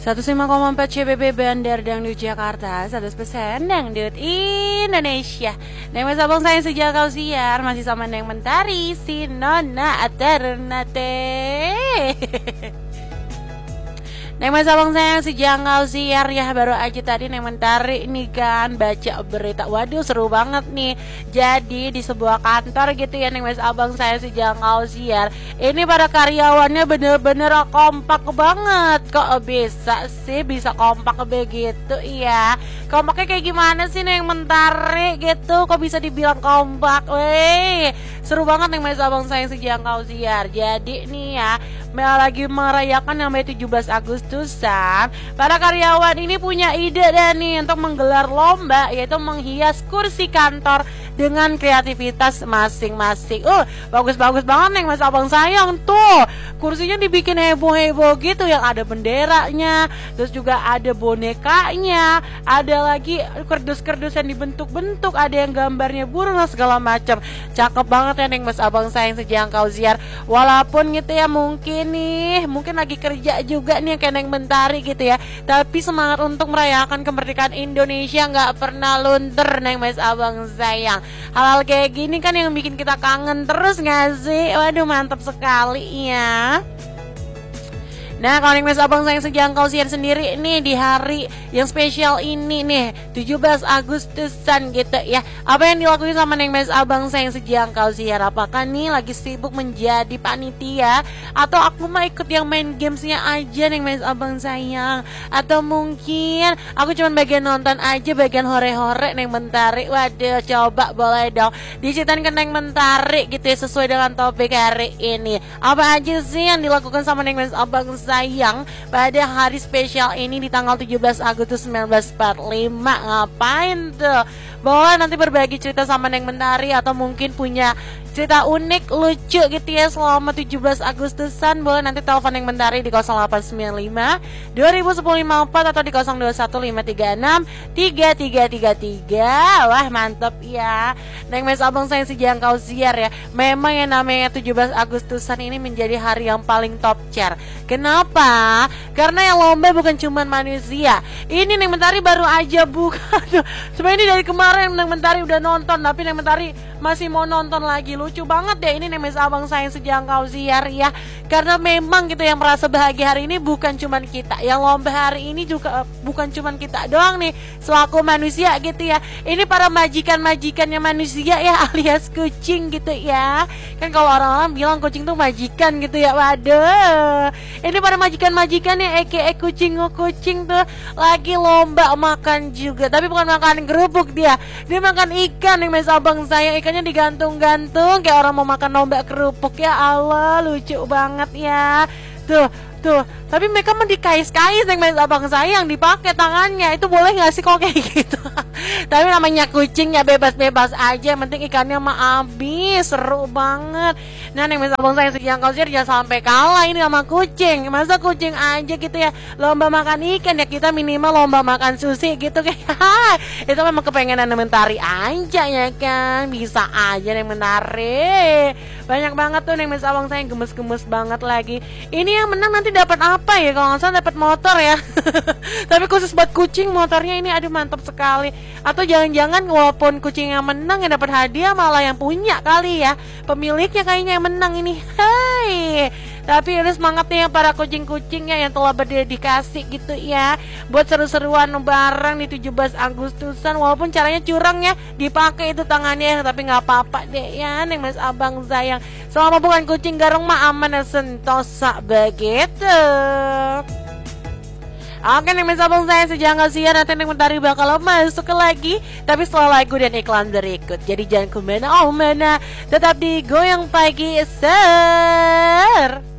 105,4 CBB Bandar Dangdut Jakarta, 100% Dangdut Indonesia. Neng mas abang saya sejak kau siar masih sama Neng Mentari si Nona Ternate. Neng mas abang sayang sejak kau siar ya, baru aja tadi Neng Mentari nih kan baca berita. Waduh seru banget nih. Jadi di sebuah kantor gitu ya Neng mas abang saya sejak kau siar, ini para karyawannya bener-bener kompak banget. Kok bisa kompak begitu ya? Kompaknya kayak gimana sih Neng Mentari gitu? Kok bisa dibilang kompak? Weh, seru banget Neng mas abang saya sejak kau siar. Jadi nih ya, lagi merayakan namanya 17 Agustusan, para karyawan ini punya ide dan nih untuk menggelar lomba, yaitu menghias kursi kantor dengan kreativitas masing-masing. Bagus-bagus banget Neng mas abang sayang tuh. Kursinya dibikin heboh-heboh gitu, yang ada benderanya, terus juga ada bonekanya, ada lagi kerdus-kerdus yang dibentuk-bentuk, ada yang gambarnya burung segala macam. Cakep banget ya Neng mas abang sayang sejak kau siar. Walaupun gitu ya mungkin lagi kerja juga nih kayak Neng Mentari gitu ya, tapi semangat untuk merayakan kemerdekaan Indonesia nggak pernah luntur Neng mas abang sayang. Hal-hal kayak gini kan yang bikin kita kangen terus nggak sih? Waduh mantap sekali ya. Nah kalau Neng mas abang sayang sejak kau siar sendiri nih di hari yang spesial ini nih 17 Agustusan gitu ya, apa yang dilakuin sama Neng mas abang sayang sejak kau siar? Apakah nih lagi sibuk menjadi panitia, atau aku mah ikut yang main gamesnya aja Neng mas abang sayang, atau mungkin aku cuma bagian nonton aja, bagian hore-hore Neng Mentari? Waduh coba boleh dong diceritain ke Neng Mentari gitu ya, sesuai dengan topik hari ini. Apa aja sih yang dilakukan sama Neng mas abang sayang pada hari spesial ini di tanggal 17 Agustus 1945? Ngapain tuh? Boleh nanti berbagi cerita sama Neng Mentari, atau mungkin punya cerita unik lucu gitu ya selama 17 Agustusan, boleh nanti telepon Neng Mentari di 0895 201054 atau di 021536 3333. Wah mantep ya Neng mas abang sayang sejak kau siar ya. Memang yang namanya 17 Agustusan ini menjadi hari yang paling top chart. Kenapa? Karena yang lomba bukan cuma manusia. Ini Neng Mentari baru aja buka. Sebenarnya ini dari kemarin Neng Mentari udah nonton, tapi Neng Mentari masih mau nonton lagi. Lucu banget deh ini Neng mas abang sayang sejak kau siar ya. Karena memang gitu yang merasa bahagia hari ini bukan cuma kita. Yang lomba hari ini juga bukan cuma kita doang nih selaku manusia gitu ya. Ini para majikan-majikannya manusia ya, alias kucing gitu ya. Kan kalau orang-orang bilang kucing tuh majikan gitu ya. Waduh, ini para majikan-majikannya kucing tuh lagi lomba makan juga. Tapi bukan makan kerupuk dia makan ikan Neng mas abang sayang. Ikannya digantung-gantung kayak orang mau makan lomba kerupuk. Ya Allah lucu banget ya. Tuh, tapi mereka mah dikais-kais Neng mas abang sayang, dipakai tangannya. Itu boleh gak sih kalau kayak gitu? Tapi namanya kucing ya bebas-bebas aja, yang penting ikannya mah habis. Seru banget. Nah Neng mas abang sayang sejak kau siar jangan sampai kalah ini sama kucing. Masa kucing aja gitu ya lomba makan ikan, ya kita minimal lomba makan sushi gitu kayak. Itu memang kepengenan Neng Mentari aja ya kan. Bisa aja Neng Mentari. Banyak banget tuh Neng mas abang sayang gemes-gemes banget lagi. Ini yang menang nanti dapat apa ya? Kalau nggak salah dapat motor ya. Tapi khusus buat kucing motornya ini, aduh mantap sekali. Atau jangan-jangan walaupun kucing yang menang yang dapat hadiah malah yang punya kali ya, pemiliknya kayaknya yang menang ini. Hai. Tapi ini semangatnya para kucing-kucingnya yang telah berdedikasi gitu ya, buat seru-seruan bareng di 17 Agustusan. Walaupun caranya curang ya, dipakai itu tangannya, tapi nggak apa-apa deh ya Neng mas abang sayang. Selama bukan kucing garong mah aman dan sentosa begitu. Oke Neng mas abang sayang sejak kau siar, nanti Neng Mentari bakal masuk lagi, tapi setelah lagu dan iklan berikut. Jadi jangan kemana-mana, tetap di Goyang Pagi Ser.